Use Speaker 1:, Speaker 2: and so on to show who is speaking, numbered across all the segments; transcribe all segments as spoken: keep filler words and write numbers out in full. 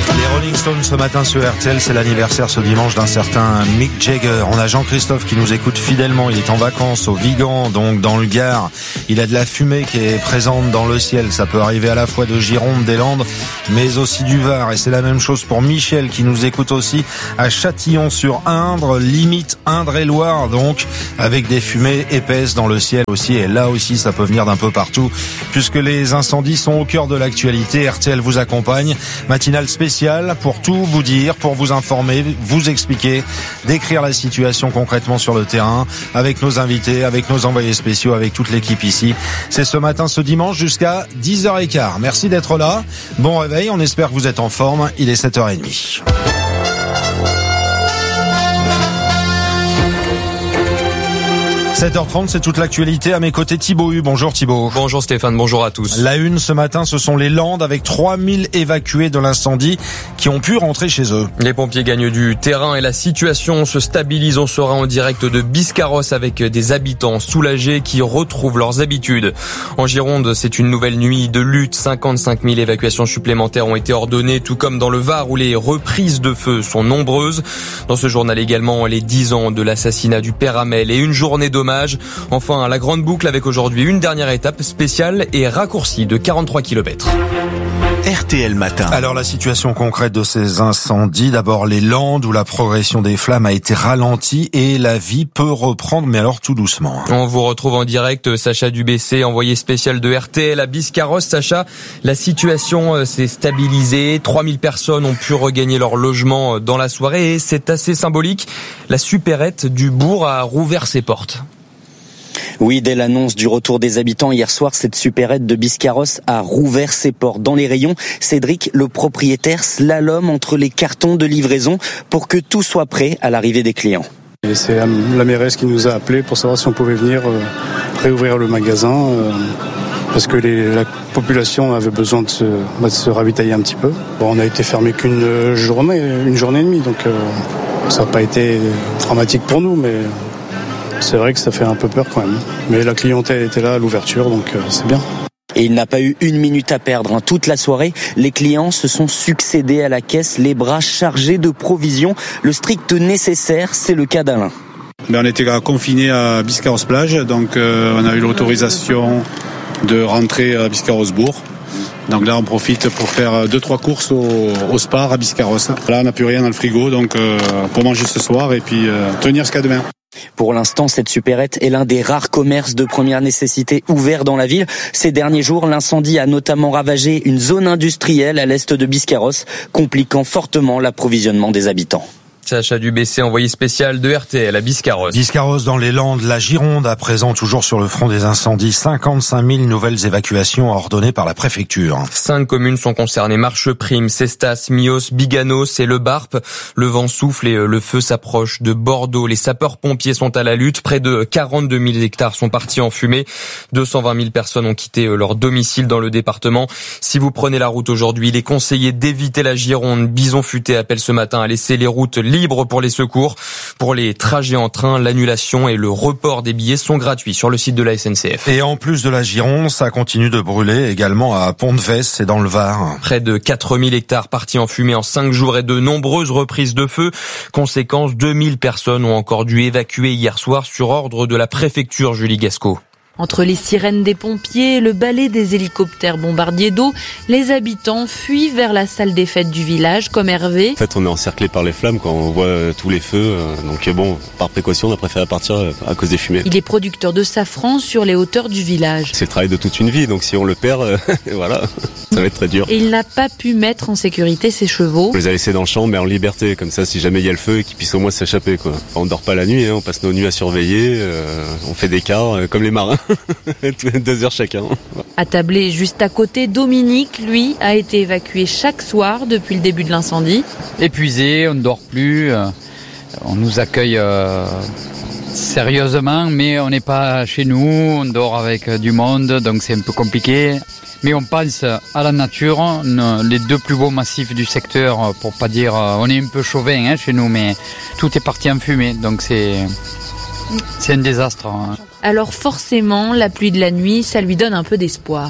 Speaker 1: Les Rolling Stones ce matin sur R T L, c'est l'anniversaire ce dimanche d'un certain Mick Jagger. On a Jean-Christophe qui nous écoute fidèlement, il est en vacances au Vigan, donc dans le Gard. Il a de la fumée qui est présente dans le ciel, ça peut arriver à la fois de Gironde, des Landes, mais aussi du Var. Et c'est la même chose pour Michel qui nous écoute aussi à Châtillon-sur-Indre, limite Indre-et-Loire, donc avec des fumées épaisses dans le ciel aussi. Et là aussi, ça peut venir d'un peu partout, puisque les incendies sont au cœur de l'actualité. R T L vous accompagne, matinale spéciale pour tout vous dire, pour vous informer, vous expliquer, décrire la situation concrètement sur le terrain, avec nos invités, avec nos envoyés spéciaux, avec toute l'équipe ici. C'est ce matin, ce dimanche, jusqu'à dix heures quinze. Merci d'être là. Bon réveil, on espère que vous êtes en forme. Il est sept heures trente. sept heures trente, c'est toute l'actualité. À mes côtés, Thibaut Hu. Bonjour Thibaut.
Speaker 2: Bonjour Stéphane, bonjour à tous.
Speaker 1: La une ce matin, ce sont les Landes avec trois mille évacués de l'incendie qui ont pu rentrer chez eux.
Speaker 2: Les pompiers gagnent du terrain et la situation se stabilise. On sera en direct de Biscarrosse avec des habitants soulagés qui retrouvent leurs habitudes. En Gironde, c'est une nouvelle nuit de lutte. cinquante-cinq mille évacuations supplémentaires ont été ordonnées, tout comme dans le Var où les reprises de feu sont nombreuses. Dans ce journal également, les dix ans de l'assassinat du père Hamel et une journée d'hommage. Enfin, la grande boucle avec aujourd'hui une dernière étape spéciale et raccourcie de quarante-trois kilomètres.
Speaker 1: R T L Matin. Alors la situation concrète de ces incendies, d'abord les Landes où la progression des flammes a été ralentie et la vie peut reprendre, mais alors tout doucement.
Speaker 2: On vous retrouve en direct, Sacha Dubessé, envoyé spécial de R T L à Biscarrosse. Sacha, la situation s'est stabilisée, trois mille personnes ont pu regagner leur logement dans la soirée et c'est assez symbolique, la supérette du bourg a rouvert ses portes.
Speaker 3: Oui, dès l'annonce du retour des habitants hier soir, cette supérette de Biscarrosse a rouvert ses portes. Dans les rayons, Cédric, le propriétaire, slalom entre les cartons de livraison pour que tout soit prêt à l'arrivée des clients.
Speaker 4: Et c'est la mairesse qui nous a appelés pour savoir si on pouvait venir euh, réouvrir le magasin euh, parce que les, la population avait besoin de se, de se ravitailler un petit peu. Bon, on a été fermé qu'une journée, une journée et demie, donc euh, ça n'a pas été dramatique pour nous, mais c'est vrai que ça fait un peu peur quand même. Mais la clientèle était là à l'ouverture, donc euh, c'est bien.
Speaker 3: Et il n'a pas eu une minute à perdre. Hein. Toute la soirée, les clients se sont succédés à la caisse, les bras chargés de provisions. Le strict nécessaire, c'est le cas d'Alain.
Speaker 5: Ben, on était confinés à Biscarrosse-Plage, donc euh, on a eu l'autorisation de rentrer à Biscarrosse-Bourg. Donc là, on profite pour faire deux trois courses au, au Spar à Biscarrosse. Là, on n'a plus rien dans le frigo, donc euh, pour manger ce soir et puis euh, tenir jusqu'à demain.
Speaker 3: Pour l'instant, cette supérette est l'un des rares commerces de première nécessité ouverts dans la ville. Ces derniers jours, l'incendie a notamment ravagé une zone industrielle à l'est de Biscarrosse, compliquant fortement l'approvisionnement des habitants.
Speaker 2: Sacha Dubessé, envoyé spécial de R T L à Biscarrosse.
Speaker 1: Biscarrosse dans les Landes, la Gironde à présent toujours sur le front des incendies. cinquante-cinq mille nouvelles évacuations ordonnées par la préfecture.
Speaker 2: Cinq communes sont concernées, Marcheprime, Cestas, Mios, Biganos et Le Barp. Le vent souffle et le feu s'approche de Bordeaux. Les sapeurs-pompiers sont à la lutte. Près de quarante-deux mille hectares sont partis en fumée. deux cent vingt mille personnes ont quitté leur domicile dans le département. Si vous prenez la route aujourd'hui, il est conseillé d'éviter la Gironde. Bison Futé appelle ce matin à laisser les routes libres pour les secours. Pour les trajets en train, l'annulation et le report des billets sont gratuits sur le site de la S N C F.
Speaker 1: Et en plus de la Gironde, ça continue de brûler également à Pont-de-Vesse, c'est dans le Var.
Speaker 2: Près de quatre mille hectares partis en fumée en cinq jours et de nombreuses reprises de feu. Conséquence, deux mille personnes ont encore dû évacuer hier soir sur ordre de la préfecture, Julie Gasco.
Speaker 6: Entre les sirènes des pompiers et le balai des hélicoptères bombardiers d'eau, les habitants fuient vers la salle des fêtes du village, comme Hervé.
Speaker 7: En fait, on est encerclé par les flammes quand on voit tous les feux. Donc bon, par précaution, on a préféré partir à cause des fumées.
Speaker 6: Il est producteur de safran sur les hauteurs du village.
Speaker 7: C'est le travail de toute une vie, donc si on le perd, euh, voilà, ça va être très dur.
Speaker 6: Et il n'a pas pu mettre en sécurité ses chevaux.
Speaker 7: On les a laissés dans le champ, mais en liberté, comme ça, si jamais il y a le feu, qu'ils puissent au moins s'échapper, quoi. On dort pas la nuit, hein, on passe nos nuits à surveiller, euh, on fait des quarts, euh, comme les marins. Deux heures chacun.
Speaker 6: Attablé juste à côté, Dominique, lui, a été évacué chaque soir depuis le début de l'incendie.
Speaker 8: Épuisé, on ne dort plus, on nous accueille euh, sérieusement, mais on n'est pas chez nous, on dort avec du monde, donc c'est un peu compliqué. Mais on pense à la nature, les deux plus beaux massifs du secteur, pour pas dire, on est un peu chauvin hein, chez nous, mais tout est parti en fumée, donc c'est, c'est un désastre.
Speaker 6: Alors forcément, la pluie de la nuit, ça lui donne un peu d'espoir.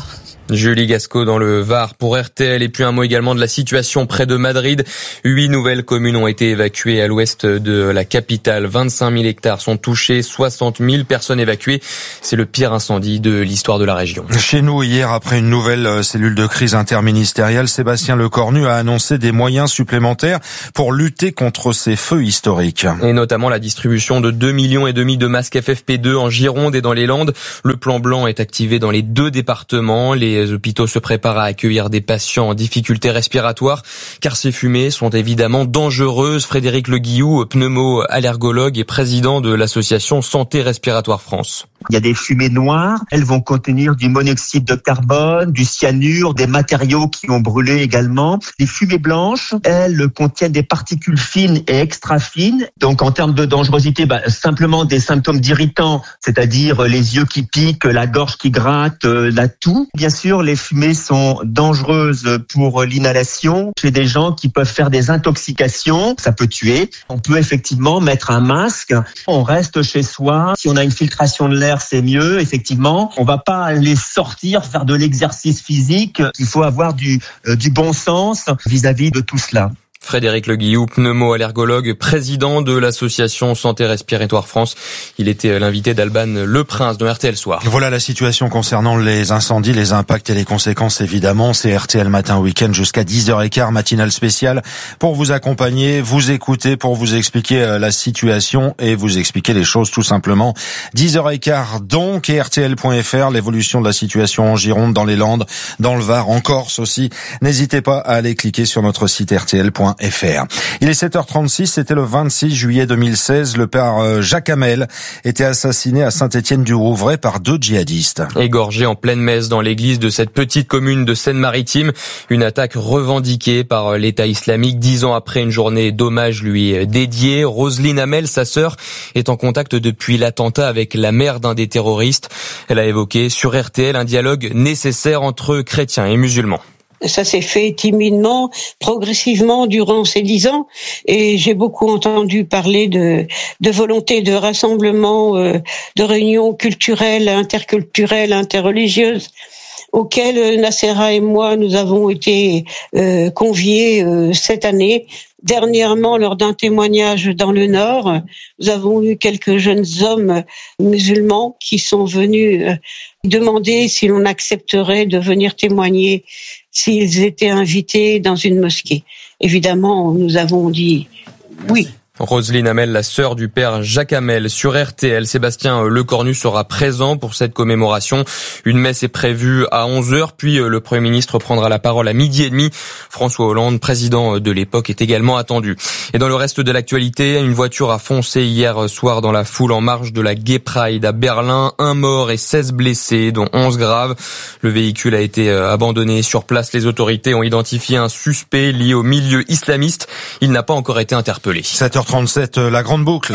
Speaker 2: Julie Gasco dans le Var pour R T L. Et puis un mot également de la situation près de Madrid. Huit nouvelles communes ont été évacuées à l'ouest de la capitale. vingt-cinq mille hectares sont touchés, soixante mille personnes évacuées. C'est le pire incendie de l'histoire de la région.
Speaker 1: Chez nous, hier, après une nouvelle cellule de crise interministérielle, Sébastien Lecornu a annoncé des moyens supplémentaires pour lutter contre ces feux historiques.
Speaker 2: Et notamment la distribution de deux millions et demi de masques F F P deux en Gironde et dans les Landes. Le plan blanc est activé dans les deux départements. Les Les hôpitaux se préparent à accueillir des patients en difficulté respiratoire, car ces fumées sont évidemment dangereuses. Frédéric Le Guillou, pneumo-allergologue et président de l'association Santé Respiratoire France.
Speaker 9: Il y a des fumées noires, elles vont contenir du monoxyde de carbone, du cyanure, des matériaux qui ont brûlé également. Les fumées blanches, elles contiennent des particules fines et extra fines. Donc en termes de dangerosité, bah, simplement des symptômes d'irritants, c'est-à-dire les yeux qui piquent, la gorge qui gratte, la toux. Bien sûr, les fumées sont dangereuses pour l'inhalation. Chez des gens qui peuvent faire des intoxications, ça peut tuer. On peut effectivement mettre un masque. On reste chez soi. Si on a une filtration de l'air, c'est mieux, effectivement. On va pas aller sortir, faire de l'exercice physique. Il faut avoir du, euh, du bon sens vis-à-vis de tout cela.
Speaker 2: Frédéric Le Guillou, pneumo-allergologue, président de l'association Santé Respiratoire France. Il était l'invité d'Alban Le Prince de R T L Soir.
Speaker 1: Voilà la situation concernant les incendies, les impacts et les conséquences évidemment. C'est R T L Matin Week-end jusqu'à dix heures quinze, matinale spéciale pour vous accompagner, vous écouter, pour vous expliquer la situation et vous expliquer les choses tout simplement. dix heures quinze donc, et R T L point F R, l'évolution de la situation en Gironde, dans les Landes, dans le Var, en Corse aussi. N'hésitez pas à aller cliquer sur notre site R T L point F R. Il est sept heures trente-six, c'était le vingt-six juillet deux mille seize. Le père Jacques Hamel était assassiné à Saint-Étienne-du-Rouvray par deux djihadistes.
Speaker 2: Égorgé en pleine messe dans l'église de cette petite commune de Seine-Maritime. Une attaque revendiquée par l'État islamique dix ans après une journée d'hommage lui dédiée. Roselyne Hamel, sa sœur, est en contact depuis l'attentat avec la mère d'un des terroristes. Elle a évoqué sur R T L un dialogue nécessaire entre chrétiens et musulmans.
Speaker 10: Ça s'est fait timidement, progressivement durant ces dix ans, et j'ai beaucoup entendu parler de, de volonté de rassemblement, euh, de réunions culturelles, interculturelles, interreligieuses, auxquelles Nacera et moi nous avons été euh, conviés euh, cette année. Dernièrement, lors d'un témoignage dans le Nord, nous avons eu quelques jeunes hommes musulmans qui sont venus demander si l'on accepterait de venir témoigner s'ils étaient invités dans une mosquée. Évidemment, nous avons dit oui.
Speaker 2: Roselyne Hamel, la sœur du père Jacques Hamel, sur R T L. Sébastien Lecornu sera présent pour cette commémoration. Une messe est prévue à onze heures, puis le Premier ministre prendra la parole à midi et demi. François Hollande, président de l'époque, est également attendu. Et dans le reste de l'actualité, une voiture a foncé hier soir dans la foule en marge de la Gay Pride à Berlin. Un mort et seize blessés, dont onze graves. Le véhicule a été abandonné sur place. Les autorités ont identifié un suspect lié au milieu islamiste. Il n'a pas encore été interpellé.
Speaker 1: sept heures trente-sept, la grande boucle.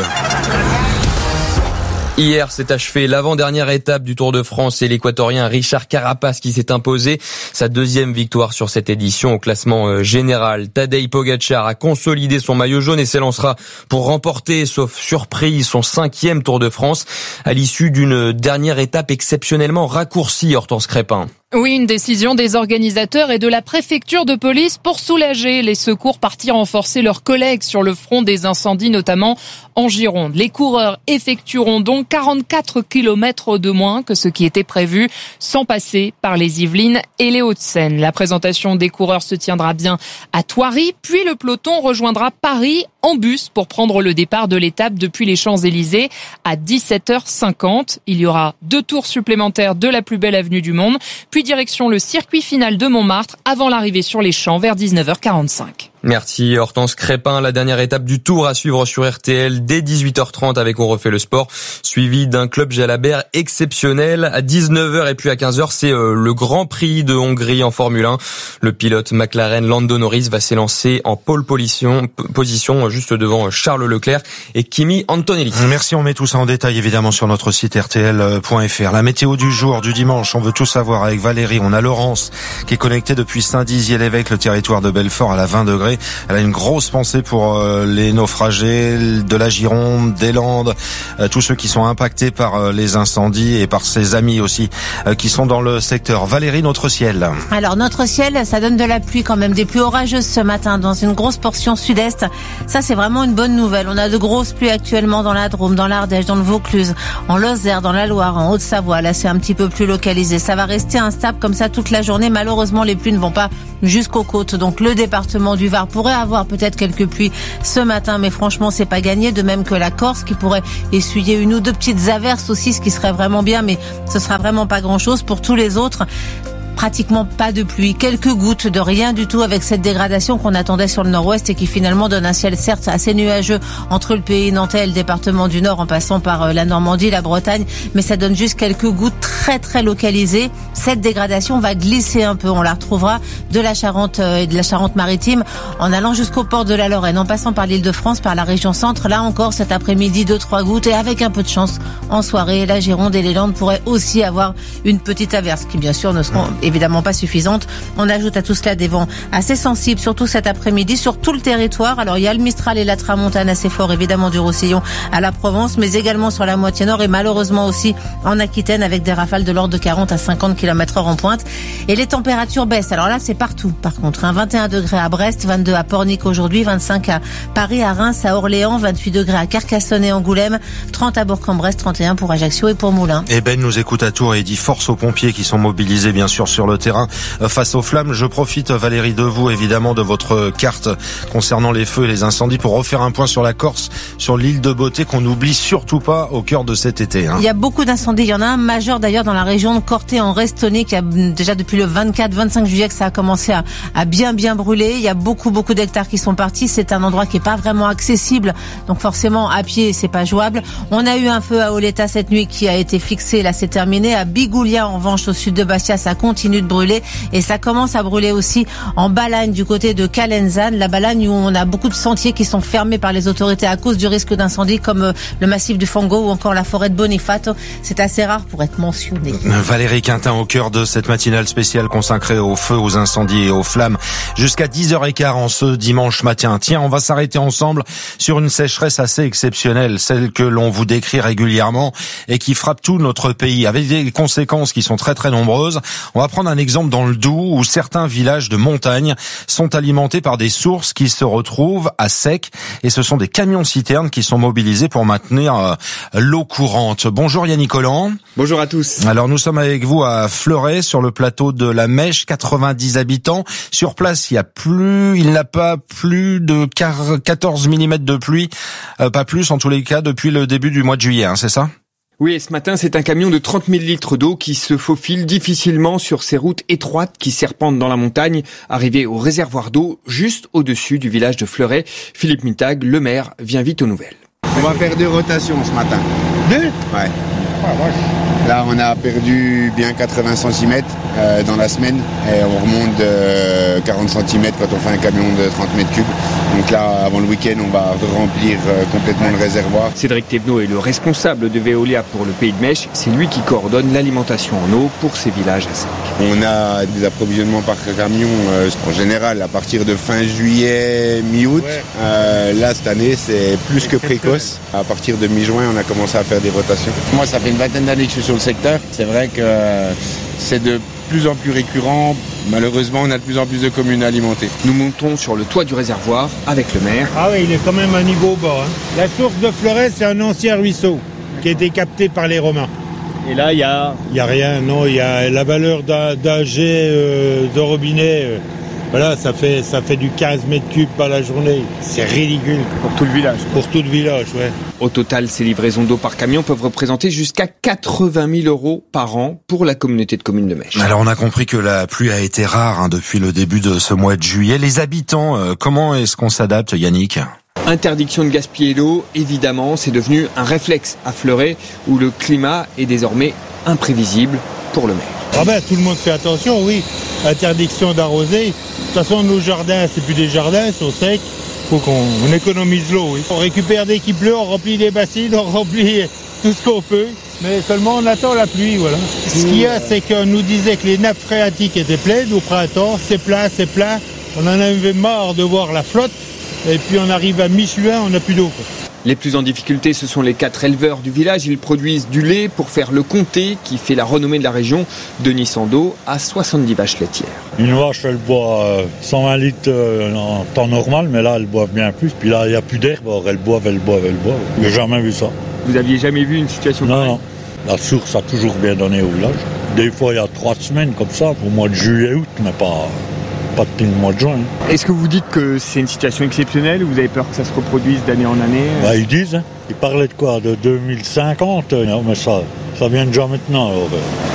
Speaker 2: Hier s'est achevé l'avant-dernière étape du Tour de France et l'équatorien Richard Carapaz qui s'est imposé. Sa deuxième victoire sur cette édition au classement général. Tadej Pogačar a consolidé son maillot jaune et s'élancera pour remporter, sauf surprise, son cinquième Tour de France à l'issue d'une dernière étape exceptionnellement raccourcie, Hortense Crépin.
Speaker 11: Oui, une décision des organisateurs et de la préfecture de police pour soulager les secours partis renforcer leurs collègues sur le front des incendies, notamment en Gironde. Les coureurs effectueront donc quarante-quatre kilomètres de moins que ce qui était prévu, sans passer par les Yvelines et les Hauts-de-Seine. La présentation des coureurs se tiendra bien à Thoiry, puis le peloton rejoindra Paris en bus pour prendre le départ de l'étape depuis les Champs-Élysées à dix-sept heures cinquante. Il y aura deux tours supplémentaires de la plus belle avenue du monde, puis direction le circuit final de Montmartre avant l'arrivée sur les Champs vers dix-neuf heures quarante-cinq.
Speaker 2: Merci Hortense Crépin. La dernière étape du Tour à suivre sur R T L dès dix-huit heures trente avec On refait le sport, suivi d'un club Jalabert exceptionnel. À dix-neuf heures et puis à quinze heures, c'est le Grand Prix de Hongrie en Formule un. Le pilote McLaren Lando Norris va s'élancer en pole position, position juste devant Charles Leclerc et Kimi Antonelli.
Speaker 1: Merci, on met tout ça en détail évidemment sur notre site R T L point F R. La météo du jour, du dimanche, on veut tout savoir avec Valérie. On a Laurence qui est connectée depuis Saint-Dizier-l'Évêque, le territoire de Belfort, à la vingt degrés. Fleuret. Elle a une grosse pensée pour euh, les naufragés de la Gironde, des Landes, euh, tous ceux qui sont impactés par euh, les incendies et par ses amis aussi euh, qui sont dans le secteur. Valérie, notre ciel.
Speaker 12: Alors notre ciel, ça donne de la pluie quand même, des pluies orageuses ce matin dans une grosse portion sud-est. Ça c'est vraiment une bonne nouvelle. On a de grosses pluies actuellement dans la Drôme, dans l'Ardèche, dans le Vaucluse, en Lozère, dans la Loire, en Haute-Savoie. Là c'est un petit peu plus localisé. Ça va rester instable comme ça toute la journée. Malheureusement les pluies ne vont pas jusqu'aux côtes. Donc le département du Var pourrait avoir peut-être quelques pluies ce matin, mais franchement c'est pas gagné. De même que la Corse qui pourrait essuyer une ou deux petites averses aussi, ce qui serait vraiment bien, mais ce sera vraiment pas grand-chose. Pour tous les autres, pratiquement pas de pluie, quelques gouttes de rien du tout avec cette dégradation qu'on attendait sur le nord-ouest et qui finalement donne un ciel certes assez nuageux entre le pays nantais et le département du Nord en passant par la Normandie, la Bretagne, mais ça donne juste quelques gouttes très très localisées. Cette dégradation va glisser un peu, on la retrouvera de la Charente et de la Charente-Maritime en allant jusqu'au port de la Lorraine, en passant par l'Île-de-France, par la région centre. Là encore cet après-midi, deux trois gouttes et avec un peu de chance en soirée, la Gironde et les Landes pourraient aussi avoir une petite averse qui bien sûr ne seront évidemment pas suffisante. On ajoute à tout cela des vents assez sensibles, surtout cet après-midi, sur tout le territoire. Alors il y a le Mistral et la Tramontane assez fort, évidemment du Roussillon à la Provence, mais également sur la moitié nord et malheureusement aussi en Aquitaine avec des rafales de l'ordre de quarante à cinquante kilomètres heure en pointe. Et les températures baissent. Alors là, c'est partout. Par contre, hein, vingt et un degrés à Brest, vingt-deux à Pornic aujourd'hui, vingt-cinq à Paris, à Reims, à Orléans, vingt-huit degrés à Carcassonne et Angoulême, trente à Bourg-en-Bresse, trente et un pour Ajaccio et pour Moulins.
Speaker 1: Et Ben nous écoute à Tours et dit force aux pompiers qui sont mobilisés bien sûr sur le terrain face aux flammes. Je profite, Valérie, de vous, évidemment, de votre carte concernant les feux et les incendies pour refaire un point sur la Corse, sur l'île de Beauté, qu'on n'oublie surtout pas au cœur de cet été. Hein.
Speaker 12: Il y a beaucoup d'incendies. Il y en a un majeur d'ailleurs dans la région de Corté en Restonné qui a déjà depuis le vingt-quatre vingt-cinq juillet que ça a commencé à, à bien bien brûler. Il y a beaucoup beaucoup d'hectares qui sont partis. C'est un endroit qui est pas vraiment accessible. Donc forcément à pied c'est pas jouable. On a eu un feu à Oleta cette nuit qui a été fixé. Là c'est terminé. À Bigoulia en revanche au sud de Bastia ça continue de brûler. Et ça commence à brûler aussi en Balagne du côté de Calenzane. La Balagne où on a beaucoup de sentiers qui sont fermés par les autorités à cause du risque d'incendie comme le massif du Fango ou encore la forêt de Bonifato. C'est assez rare pour être mentionné.
Speaker 1: Valérie Quintin au cœur de cette matinale spéciale consacrée aux feux, aux incendies et aux flammes jusqu'à dix heures quinze en ce dimanche matin. Tiens, on va s'arrêter ensemble sur une sécheresse assez exceptionnelle, celle que l'on vous décrit régulièrement et qui frappe tout notre pays avec des conséquences qui sont très très nombreuses. On va prendre un exemple dans le Doubs où certains villages de montagne sont alimentés par des sources qui se retrouvent à sec et ce sont des camions-citernes qui sont mobilisés pour maintenir euh, l'eau courante. Bonjour Yannick Collant.
Speaker 13: Bonjour à tous.
Speaker 1: Alors nous sommes avec vous à Fleuret sur le plateau de la Mèche, quatre-vingt-dix habitants. Sur place, il y a plus, il n'a pas plus de quatorze millimètres de pluie, euh, pas plus en tous les cas depuis le début du mois de juillet, hein, c'est ça ?
Speaker 13: Oui, et ce matin, c'est un camion de trente mille litres d'eau qui se faufile difficilement sur ces routes étroites qui serpentent dans la montagne, arrivé au réservoir d'eau juste au-dessus du village de Fleuret. Philippe Mittag, le maire, vient vite aux nouvelles.
Speaker 14: On va faire deux rotations ce matin. Deux ? Ouais. Là, on a perdu bien quatre-vingts centimètres euh, dans la semaine et on remonte de quarante centimètres quand on fait un camion de trente mètres cubes. Donc là, avant le week-end, on va remplir euh, complètement le réservoir.
Speaker 13: Cédric Thévenot est le responsable de Veolia pour le Pays de Mèche. C'est lui qui coordonne l'alimentation en eau pour ces villages à sec.
Speaker 14: On a des approvisionnements par camion euh, en général à partir de fin juillet, mi-août. Ouais. Euh, là, cette année, c'est plus que précoce. À partir de mi-juin, on a commencé à faire des rotations. Moi, ça fait une vingtaine d'années que je suis sur le secteur. C'est vrai que c'est de plus en plus récurrent. Malheureusement, on a de plus en plus de communes alimentées.
Speaker 13: Nous montons sur le toit du réservoir avec le maire.
Speaker 15: Ah oui, il est quand même à niveau bas. Hein. La source de Fleuret, c'est un ancien ruisseau qui a été capté par les Romains.
Speaker 13: Et là, il y a...
Speaker 15: Il n'y a rien, non. Il y a la valeur d'un, d'un jet euh, de robinet. Euh, voilà, ça fait, ça fait du quinze mètres cubes par la journée. C'est ridicule.
Speaker 13: Pour tout le village.
Speaker 15: Pour tout le village, ouais.
Speaker 13: Au total, ces livraisons d'eau par camion peuvent représenter jusqu'à quatre-vingt mille euros par an pour la communauté de communes de Mèche.
Speaker 1: Alors on a compris que la pluie a été rare hein, depuis le début de ce mois de juillet. Les habitants, euh, comment est-ce qu'on s'adapte, Yannick ?
Speaker 13: Interdiction de gaspiller l'eau, évidemment, c'est devenu un réflexe à Fleuret où le climat est désormais imprévisible pour le maire.
Speaker 15: Ah ben, tout le monde fait attention, oui. Interdiction d'arroser. De toute façon, nos jardins, c'est plus des jardins, sont secs. Faut qu'on on économise l'eau, oui. On récupère dès qu'il pleut, on remplit des bassines, on remplit tout ce qu'on peut. Mais seulement on attend la pluie, voilà. Ce qu'il y a, c'est qu'on nous disait que les nappes phréatiques étaient pleines au printemps. C'est plein, c'est plein. On en avait marre de voir la flotte, et puis on arrive à mi-juin, on n'a plus d'eau.
Speaker 13: Les plus en difficulté, ce sont les quatre éleveurs du village. Ils produisent du lait pour faire le comté, qui fait la renommée de la région. Denis Sando a soixante-dix vaches laitières.
Speaker 16: Une vache, elle boit cent vingt litres en temps normal, mais là, elle boit bien plus. Puis là, il n'y a plus d'herbe, alors elles boivent, elles boivent, elles boivent. J'ai jamais vu ça.
Speaker 13: Vous aviez jamais vu une situation
Speaker 16: Non,
Speaker 13: pareille?
Speaker 16: non. La source a toujours bien donné au village. Des fois, il y a trois semaines comme ça, au mois de juillet, août, mais pas... pas depuis le mois de juin.
Speaker 13: Est-ce que vous dites que c'est une situation exceptionnelle ou vous avez peur que ça se reproduise d'année en année?
Speaker 16: Bah, ils disent, hein. Ils parlaient de quoi? De deux mille cinquante? Non, mais ça, ça vient déjà maintenant. Alors,